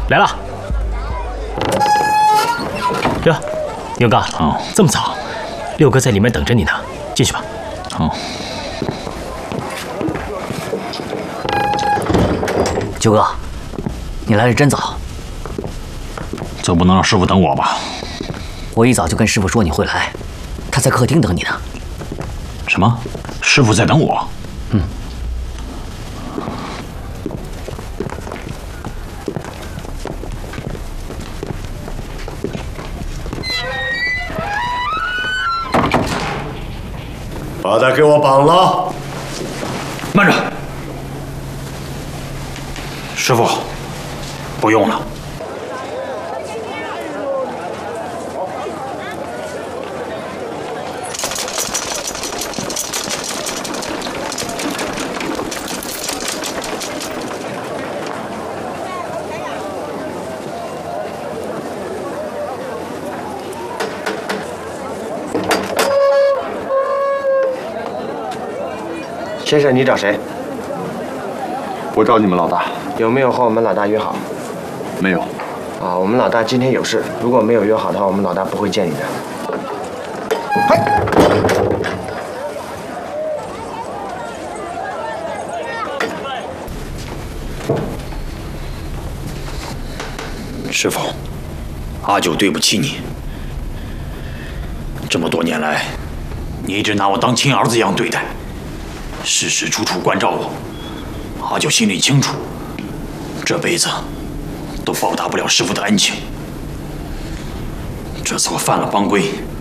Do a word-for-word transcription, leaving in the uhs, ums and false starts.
来了。哟，牛哥，哦，这么早，六哥在里面等着你呢，进去吧。 好。 九哥，你来的真早。 总不能让师傅等我吧？ 我一早就跟师傅说你会来，他在客厅等你呢。 什么？师傅在等我？ 嗯。 把他给我绑了！ 慢着，师傅，不用了。 先生，你找谁？ 我找你们老大。 有没有和我们老大约好？ 没有。 啊，我们老大今天有事，如果没有约好的话，我们老大不会见你的。嘿。 师傅，阿九对不起你。这么多年来，你一直拿我当亲儿子一样对待。 时时处处关照我，阿九心里清楚，这辈子都报答不了师傅的恩情。这次我犯了帮规，